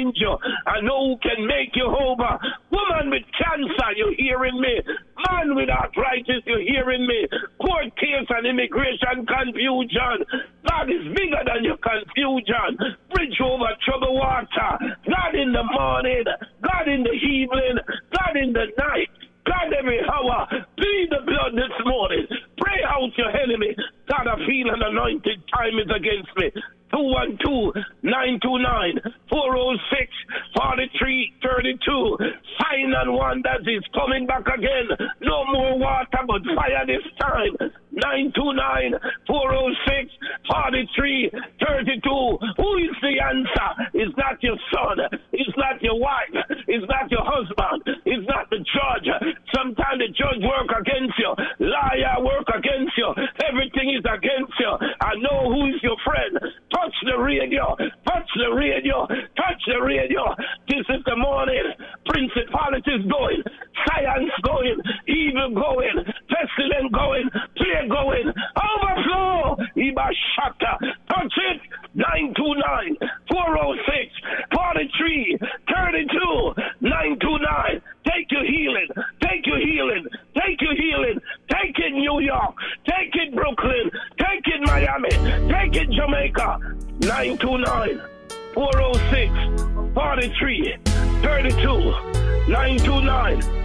change you. I know who can make you over. Woman with cancer, you hearing me? Man with arthritis, you hearing me? Court case and immigration confusion. God is bigger than your confusion. Bridge over troubled water. God in the morning. God in the evening. God in the night. God every hour. Plead the blood this morning. Pray out your enemy. God, I feel an anointed time is against me. 212-929-406-4332. Sign and wonders is coming back again. No more water but fire this time. 929-406-4332. Who is the answer? It's not your son. It's not your wife. It's not your husband. It's not the judge. Sometimes the judge work against you. Liar work against you. Everything is against you. I know who is your friend. Touch the radio. Touch the radio. Touch the radio. This is the morning. Principalities going. Science going. Evil going. Pestilence going. Plague going. Overflow. Ibashata. Touch it. 929-406-4332. 929. Take your healing. Take your healing. Take your healing. Take it New York. Take it Brooklyn. Take it Miami. Take it Jamaica. 929-406-4332. 929